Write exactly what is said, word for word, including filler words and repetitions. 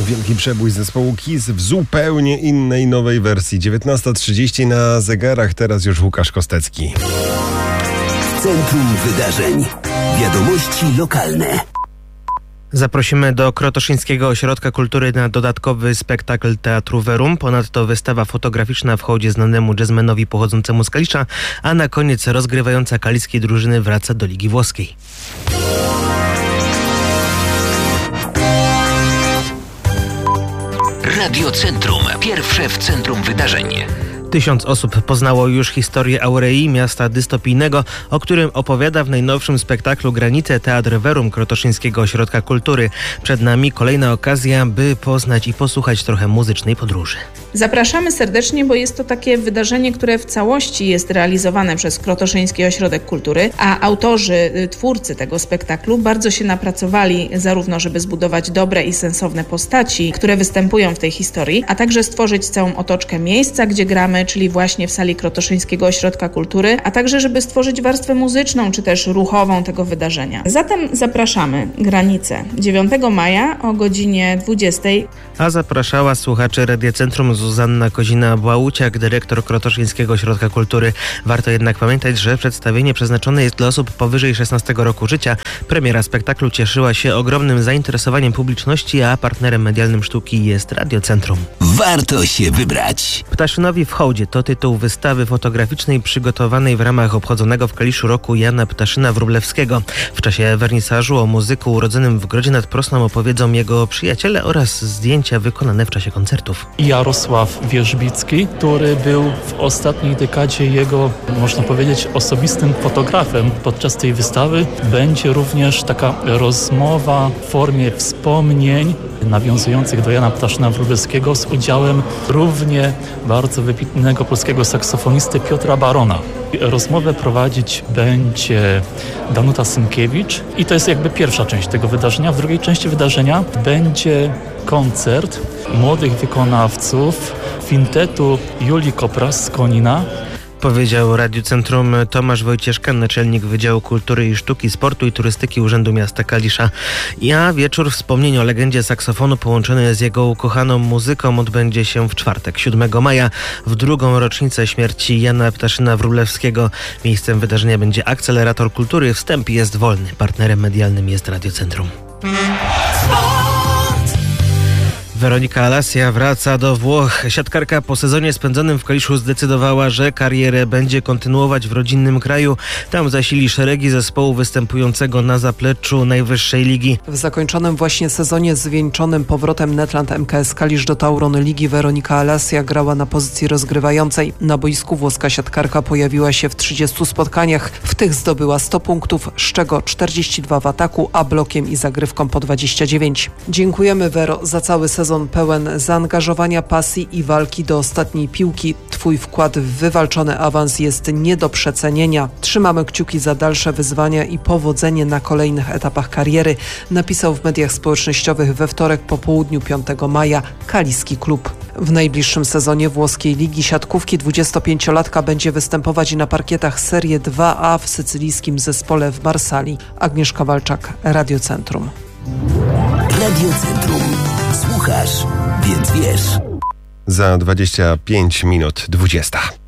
wielki przebój zespołu Kiss w zupełnie innej, nowej wersji. dziewiętnasta trzydzieści na zegarach, teraz już Łukasz Kostecki. Centrum Wydarzeń. Wiadomości lokalne. Zaprosimy do Krotoszyńskiego Ośrodka Kultury na dodatkowy spektakl Teatru Verum. Ponadto wystawa fotograficzna w hołdzie znanemu jazzmanowi pochodzącemu z Kalisza, a na koniec rozgrywająca kaliskiej drużyny wraca do Ligi Włoskiej. Radio Centrum. Pierwsze w centrum wydarzeń. Tysiąc osób poznało już historię Aurei, miasta dystopijnego, o którym opowiada w najnowszym spektaklu Granice Teatr Verum Krotoszyńskiego Ośrodka Kultury. Przed nami kolejna okazja, by poznać i posłuchać trochę muzycznej podróży. Zapraszamy serdecznie, bo jest to takie wydarzenie, które w całości jest realizowane przez Krotoszyński Ośrodek Kultury, a autorzy, twórcy tego spektaklu bardzo się napracowali zarówno, żeby zbudować dobre i sensowne postaci, które występują w tej historii, a także stworzyć całą otoczkę miejsca, gdzie gramy, czyli właśnie w sali Krotoszyńskiego Ośrodka Kultury, a także żeby stworzyć warstwę muzyczną czy też ruchową tego wydarzenia. Zatem zapraszamy. Granice. dziewiątego maja o godzinie dwudziestej. A zapraszała słuchaczy Radia Centrum Zuzanna Kozina-Błałuciak, dyrektor Krotoszyńskiego Ośrodka Kultury. Warto jednak pamiętać, że przedstawienie przeznaczone jest dla osób powyżej szesnastego roku życia. Premiera spektaklu cieszyła się ogromnym zainteresowaniem publiczności, a partnerem medialnym sztuki jest Radio Centrum. Warto się wybrać. Ptaszynowi w hołdzie to tytuł wystawy fotograficznej przygotowanej w ramach obchodzonego w Kaliszu roku Jana Ptaszyna Wróblewskiego. W czasie wernisażu o muzyku urodzonym w Grodzie nad Prosną opowiedzą jego przyjaciele oraz zdjęcia wykonane w czasie koncertów. Jarosław Wierzbicki, który był w ostatniej dekadzie jego, można powiedzieć, osobistym fotografem. Podczas tej wystawy będzie również taka rozmowa w formie wspomnień nawiązujących do Jana Ptaszyna Wróblewskiego z udziałem równie bardzo wybitnego polskiego saksofonisty Piotra Barona. Rozmowę prowadzić będzie Danuta Symkiewicz i to jest jakby pierwsza część tego wydarzenia. W drugiej części wydarzenia będzie koncert młodych wykonawców kwintetu Julii Kopras z Konina. Powiedział Radiu Centrum Tomasz Wojcieszka, naczelnik Wydziału Kultury i Sztuki, Sportu i Turystyki Urzędu Miasta Kalisza. A wieczór wspomnień o legendzie saksofonu połączony z jego ukochaną muzyką odbędzie się w czwartek, siódmego maja, w drugą rocznicę śmierci Jana Ptaszyna Wróblewskiego. Miejscem wydarzenia będzie Akcelerator Kultury. Wstęp jest wolny. Partnerem medialnym jest Radio Centrum. Weronika Alasia wraca do Włoch. Siatkarka po sezonie spędzonym w Kaliszu zdecydowała, że karierę będzie kontynuować w rodzinnym kraju. Tam zasili szeregi zespołu występującego na zapleczu najwyższej ligi. W zakończonym właśnie sezonie zwieńczonym powrotem Netland M K S Kalisz do Tauron Ligi Weronika Alasia grała na pozycji rozgrywającej. Na boisku włoska siatkarka pojawiła się w trzydziestu spotkaniach. W tych zdobyła sto punktów, z czego czterdzieści dwa w ataku, a blokiem i zagrywką po dwadzieścia dziewięć. Dziękujemy, Wero, za cały sezon pełen zaangażowania, pasji i walki do ostatniej piłki. Twój wkład w wywalczony awans jest nie do przecenienia. Trzymamy kciuki za dalsze wyzwania i powodzenie na kolejnych etapach kariery, napisał w mediach społecznościowych we wtorek po południu piątego maja Kaliski Klub. W najbliższym sezonie włoskiej Ligi Siatkówki dwudziestopięciolatka będzie występować na parkietach Serie dwa A w sycylijskim zespole w Marsali. Agnieszka Walczak, Radio Centrum. Radio Centrum. Słuchasz, więc wiesz. Za dwadzieścia pięć minut dwudziesta.